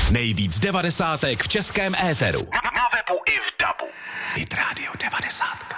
Nejvíc devadesátek v českém éteru. Na webu i v DABu. Hit Radio 90.